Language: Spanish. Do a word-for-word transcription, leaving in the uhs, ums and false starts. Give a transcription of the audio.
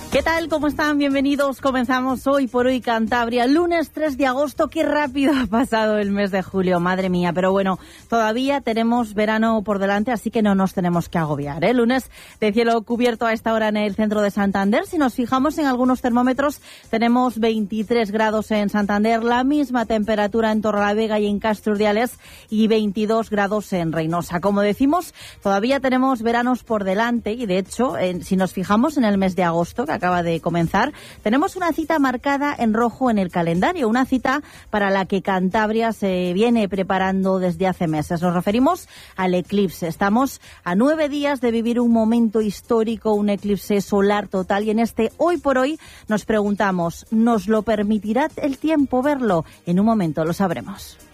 ¿Qué tal? ¿Cómo están? Bienvenidos. Comenzamos hoy por hoy Cantabria, lunes tres de agosto. Qué rápido ha pasado el mes de julio, madre mía. Pero bueno, todavía tenemos verano por delante, así que no nos tenemos que agobiar, ¿eh? Lunes de cielo cubierto a esta hora en el centro de Santander. Si nos fijamos en algunos termómetros, tenemos veintitrés grados en Santander, la misma temperatura en Torrelavega y en Castro Urdiales y veintidós grados en Reynosa. Como decimos, todavía tenemos veranos por delante y de hecho, en, si nos fijamos en el mes de agosto, que acaba de comenzar, tenemos una cita marcada en rojo en el calendario, una cita para la que Cantabria se viene preparando desde hace meses. Nos referimos al eclipse. Estamos a nueve días de vivir un momento histórico, un eclipse solar total, y en este Hoy por Hoy nos preguntamos, ¿nos lo permitirá el tiempo verlo? En un momento lo sabremos.